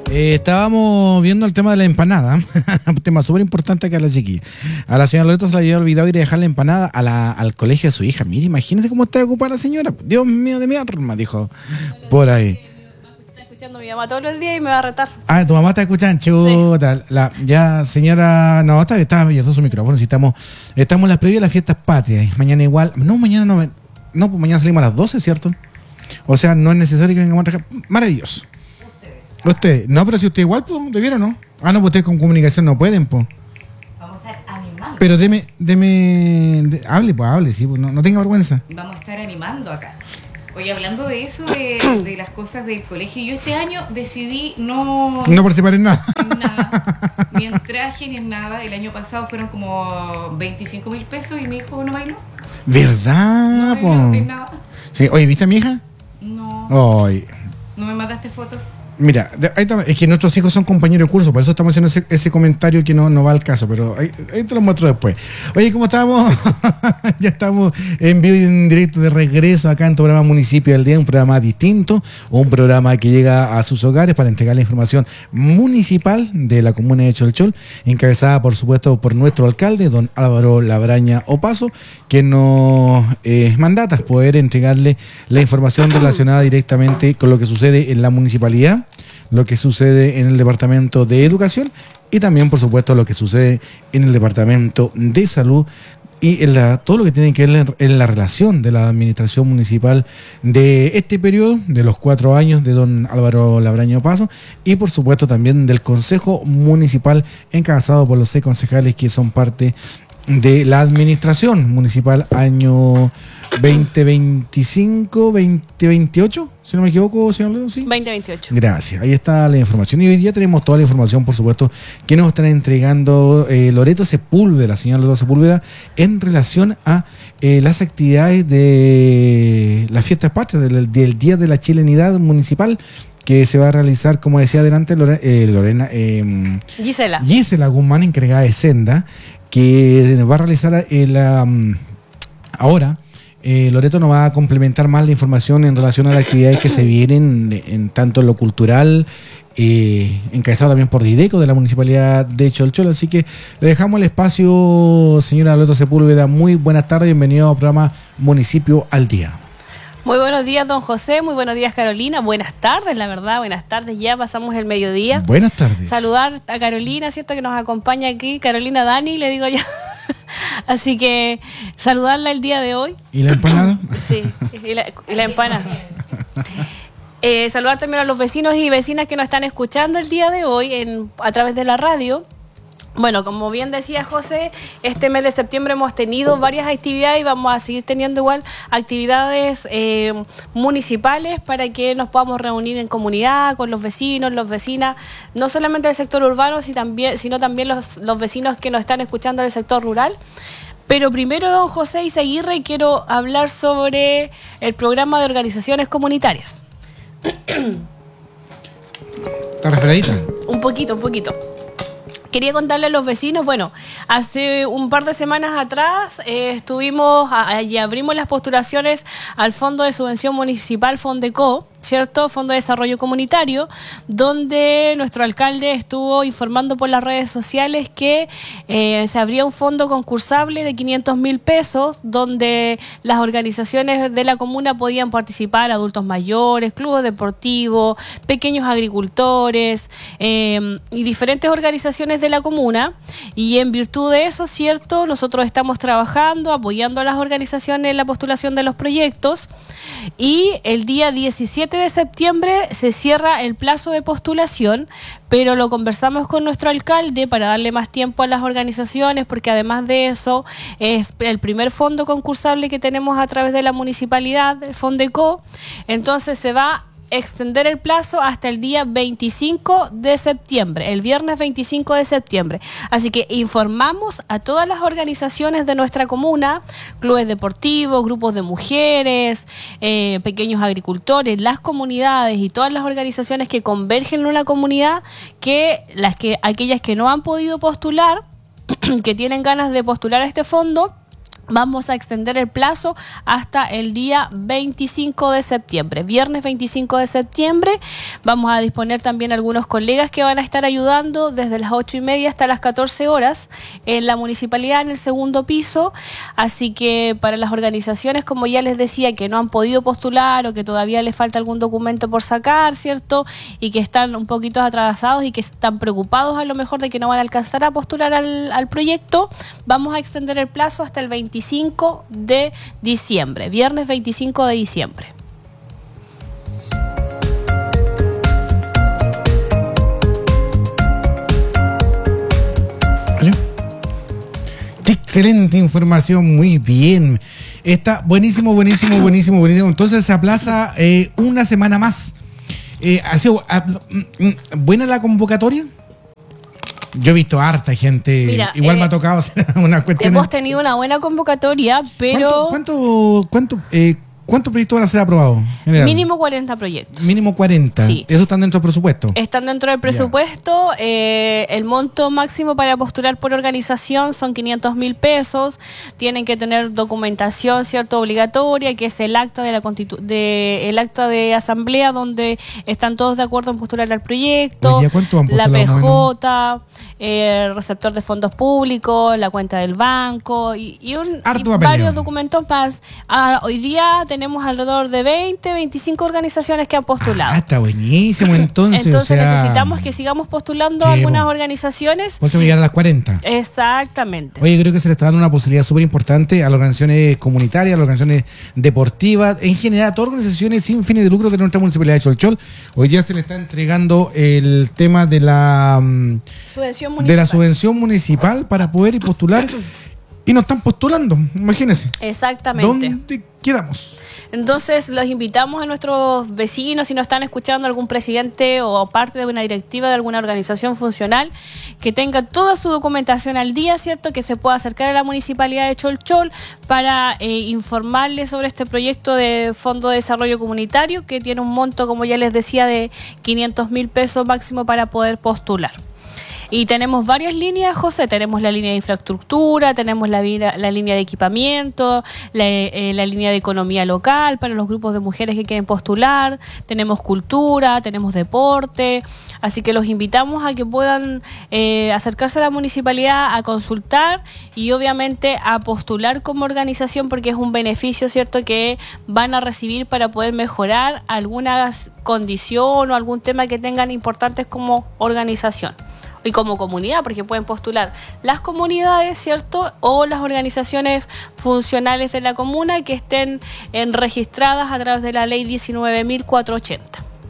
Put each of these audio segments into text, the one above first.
Estábamos viendo el tema de la empanada, un tema súper importante que a la chiquilla. A la señora Loreto se le había olvidado ir a dejar la empanada al colegio de su hija. Mire, imagínese cómo está ocupada la señora. Dios mío de mi arma, dijo por ahí. Está escuchando a mi mamá todos los días y me va a retar. Ah, tu mamá está escuchando, chuta. Sí. Ya, señora, no, está abierto su micrófono. Si estamos en las previas de las fiestas patrias. Mañana igual, mañana no, pues mañana salimos a las 12, ¿cierto? O sea, no es necesario que vengamos a trabajar. Maravilloso. Usted, no, pero si usted igual, pues, ¿debieron no? Ah, no, pues ustedes con comunicación no pueden, pues. Vamos a estar animando. Pero hable, sí, pues, no tenga vergüenza. Vamos a estar animando acá. Oye, hablando de eso, de las cosas del colegio, yo este año decidí no participar en nada. En nada, ni en traje ni en nada. El año pasado fueron como 25.000 pesos y mi hijo no bailó. ¿Verdad? No bailó en nada. Sí, oye, ¿viste a mi hija? No. Ay. ¿No me mandaste fotos? Mira, ahí está, es que nuestros hijos son compañeros de curso, por eso estamos haciendo ese comentario que no va al caso, pero ahí te lo muestro después. Oye, ¿cómo estamos? Ya estamos en vivo y en directo de regreso acá en tu programa Municipio del Día, un programa distinto, un programa que llega a sus hogares para entregar la información municipal de la comuna de Cholchol, encabezada por supuesto por nuestro alcalde, don Álvaro Labraña Opazo, que nos mandata poder entregarle la información relacionada directamente con lo que sucede en la municipalidad, lo que sucede en el Departamento de Educación y también, por supuesto, lo que sucede en el Departamento de Salud y todo lo que tiene que ver en la relación de la administración municipal de este periodo, de los 4 años de don Álvaro Labraña Opazo y, por supuesto, también del Consejo Municipal encabezado por los 6 concejales que son parte de la administración municipal año 2025, 2028, si no me equivoco, señor Leo, ¿sí? 2028. Gracias, ahí está la información. Y hoy día tenemos toda la información, por supuesto, que nos están entregando Loreto Sepúlveda, la señora Loreto Sepúlveda, en relación a las actividades de las fiestas patrias, del Día de la Chilenidad Municipal, que se va a realizar, como decía adelante Gisela Guzmán, encargada de Senda, que va a realizar ahora. Loreto nos va a complementar más la información en relación a las actividades que se vienen en tanto en lo cultural, encabezado también por Dideco de la Municipalidad de Cholchol. Así que le dejamos el espacio, señora Loreto Sepúlveda. Muy buenas tardes, bienvenido al programa Municipio al Día. Muy buenos días, don José. Muy buenos días, Carolina. Buenas tardes, la verdad. Buenas tardes. Ya pasamos el mediodía. Buenas tardes. Saludar a Carolina, ¿cierto? Que nos acompaña aquí. Carolina Dani, le digo ya. Así que saludarla el día de hoy. ¿Y la empanada? Sí, y la empanada. Saludar también a los vecinos y vecinas que nos están escuchando el día de hoy a través de la radio. Bueno, como bien decía José, este mes de septiembre hemos tenido varias actividades y vamos a seguir teniendo igual actividades municipales para que nos podamos reunir en comunidad con los vecinos, las vecinas, no solamente del sector urbano, sino también los vecinos que nos están escuchando del sector rural. Pero primero, don José Izaguirre, quiero hablar sobre el programa de organizaciones comunitarias. ¿Está refredita? Un poquito. Quería contarle a los vecinos, bueno, hace un par de semanas atrás abrimos las postulaciones al Fondo de Subvención Municipal Fondeco, ¿cierto? Fondo de Desarrollo Comunitario, donde nuestro alcalde estuvo informando por las redes sociales que se abría un fondo concursable de 500.000 pesos, donde las organizaciones de la comuna podían participar, adultos mayores, clubes deportivos, pequeños agricultores y diferentes organizaciones de la comuna. Y en virtud de eso, ¿cierto? Nosotros estamos trabajando, apoyando a las organizaciones en la postulación de los proyectos, y el día 17 de septiembre se cierra el plazo de postulación, pero lo conversamos con nuestro alcalde para darle más tiempo a las organizaciones, porque además de eso es el primer fondo concursable que tenemos a través de la municipalidad, el Fondeco. Entonces se va a extender el plazo hasta el día 25 de septiembre, el viernes 25 de septiembre. Así que informamos a todas las organizaciones de nuestra comuna, clubes deportivos, grupos de mujeres, pequeños agricultores, las comunidades y todas las organizaciones que convergen en una comunidad, que aquellas que no han podido postular, que tienen ganas de postular a este fondo, Vamos a extender el plazo hasta el día 25 de septiembre, viernes 25 de septiembre. Vamos a disponer también algunos colegas que van a estar ayudando desde las 8:30 hasta las 14 horas en la municipalidad, en el segundo piso. Así que para las organizaciones, como ya les decía, que no han podido postular o que todavía les falta algún documento por sacar, ¿cierto? Y que están un poquito atrasados y que están preocupados a lo mejor de que no van a alcanzar a postular al proyecto, vamos a extender el plazo hasta el 25 de diciembre, viernes 25 de diciembre. Qué excelente información, muy bien. Está buenísimo. Entonces se aplaza una semana más. ¿Ha sido buena la convocatoria? Yo he visto harta gente. Mira, igual me ha tocado hacer una cuestión. Hemos tenido una buena convocatoria, pero... ¿Cuántos proyectos van a ser aprobados? General? Mínimo 40 proyectos. Mínimo 40. Sí. ¿Eso están dentro del presupuesto? Están dentro del presupuesto. El monto máximo para postular por organización son 500.000 pesos. Tienen que tener documentación, ¿cierto?, obligatoria, que es el acta de el acta de asamblea, donde están todos de acuerdo en postular al proyecto. Oye, ¿cuánto han postulado? La PJ, el receptor de fondos públicos, la cuenta del banco y varios documentos más. Hoy día tenemos alrededor de 25 organizaciones que han postulado. Está buenísimo, entonces. Entonces necesitamos que sigamos postulando algunas organizaciones. ¿Cuánto llegar a las 40? Exactamente. Oye, creo que se le está dando una posibilidad súper importante a las organizaciones comunitarias, a las organizaciones deportivas, en general a todas organizaciones sin fines de lucro de nuestra municipalidad de Cholchol. Hoy día se le está entregando el tema de la subvención municipal para poder ir postular. Y no están postulando, imagínense. Exactamente. ¿Dónde quedamos? Entonces los invitamos a nuestros vecinos, si nos están escuchando algún presidente o parte de una directiva de alguna organización funcional, que tenga toda su documentación al día, ¿cierto? Que se pueda acercar a la Municipalidad de Cholchol para informarles sobre este proyecto de Fondo de Desarrollo Comunitario, que tiene un monto, como ya les decía, de 500.000 pesos máximo para poder postular. Y tenemos varias líneas, José. Tenemos la línea de infraestructura, tenemos la línea de equipamiento, la línea de economía local para los grupos de mujeres que quieren postular, tenemos cultura, tenemos deporte. Así que los invitamos a que puedan acercarse a la municipalidad a consultar y obviamente a postular como organización, porque es un beneficio, ¿cierto?, que van a recibir para poder mejorar alguna condición o algún tema que tengan importantes como organización. Y como comunidad, porque pueden postular las comunidades, ¿cierto?, o las organizaciones funcionales de la comuna que estén registradas a través de la ley 19.480.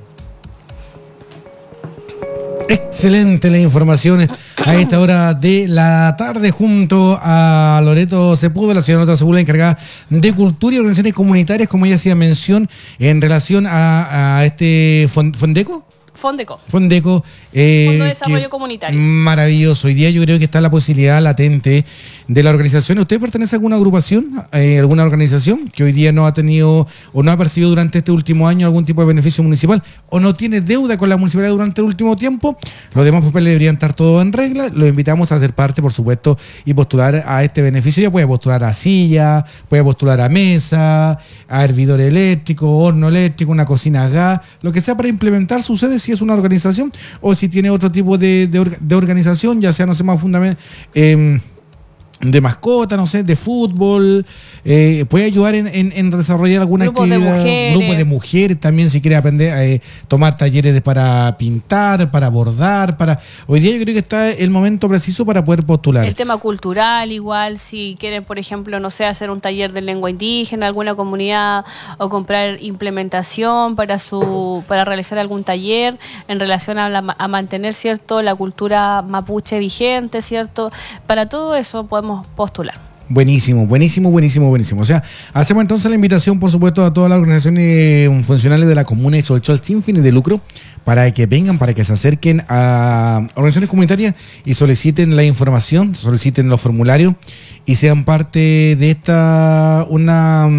Excelente la información a esta hora de la tarde junto a Loreto Sepúlveda, la señora Loreto Sepúlveda, encargada de cultura y organizaciones comunitarias, como ella hacía mención en relación a este Fondeco. Fondeco. Fondo de Desarrollo Comunitario. Maravilloso. Hoy día yo creo que está la posibilidad latente de la organización. ¿Usted pertenece a alguna agrupación, alguna organización que hoy día no ha tenido o no ha percibido durante este último año algún tipo de beneficio municipal o no tiene deuda con la municipalidad durante el último tiempo? Los demás papeles deberían estar todos en regla. Los invitamos a ser parte, por supuesto, y postular a este beneficio. Ya puede postular a silla, puede postular a mesa, a hervidor eléctrico, horno eléctrico, una cocina a gas, lo que sea para implementar su sede, si es una organización o si tiene otro tipo de organización, ya sea, no sé, más fundamental, de mascota, no sé, de fútbol, puede ayudar en desarrollar alguna actividad. Grupos de mujeres también, si quiere aprender a tomar talleres para pintar, para bordar, hoy día yo creo que está el momento preciso para poder postular. El tema cultural, igual, si quieren, por ejemplo, no sé, hacer un taller de lengua indígena, alguna comunidad, o comprar implementación para realizar algún taller en relación a mantener, ¿cierto?, la cultura mapuche vigente, ¿cierto? Para todo eso podemos postular. Buenísimo. O sea, hacemos entonces la invitación, por supuesto, a todas las organizaciones funcionales de la comuna de Cholchol sin fines de lucro para que vengan, para que se acerquen a organizaciones comunitarias y soliciten la información, soliciten los formularios y sean parte de esta un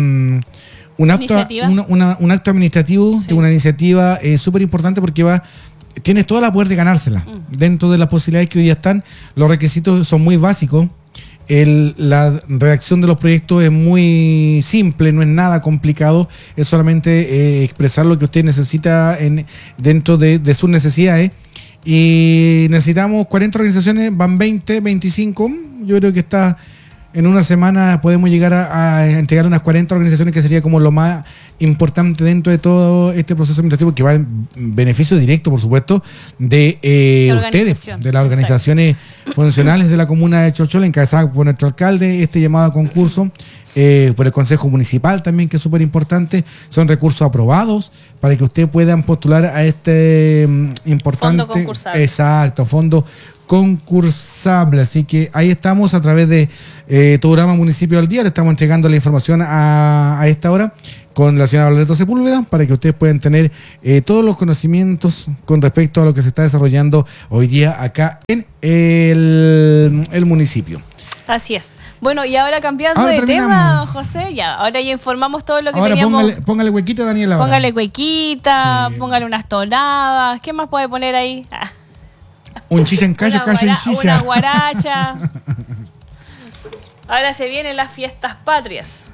acto administrativo, sí, de una iniciativa súper importante porque tienes toda la poder de ganársela. Dentro de las posibilidades que hoy día están, los requisitos son muy básicos. la redacción de los proyectos es muy simple, no es nada complicado, es solamente expresar lo que usted necesita dentro de sus necesidades. Y necesitamos 40 organizaciones, van 20, 25. Yo creo que está en una semana podemos llegar a entregar unas 40 organizaciones, que sería como lo más importante dentro de todo este proceso administrativo, que va en beneficio directo, por supuesto, de ustedes, de las organizaciones funcionales de la comuna de Chorchola, encabezadas por nuestro alcalde. Este llamado a concurso por el Consejo Municipal también, que es súper importante. Son recursos aprobados para que ustedes puedan postular a este importante... Fondo concursable. Exacto, fondo concursable. Así que ahí estamos a través de tu programa Municipio al Día. Le estamos entregando la información a esta hora con la señora Loreto Sepúlveda, para que ustedes puedan tener todos los conocimientos con respecto a lo que se está desarrollando hoy día acá en el municipio. Así es. Bueno, y ahora cambiando Ahora de terminamos. tema, José, ahora ya informamos todo lo que Ahora teníamos. póngale huequito a Daniela. ahora. Póngale cuequita, Sí. póngale unas tonadas. ¿Qué más puede poner ahí? Un chicha en calle, calle en Una chicha. guaracha. Ahora se vienen las fiestas patrias.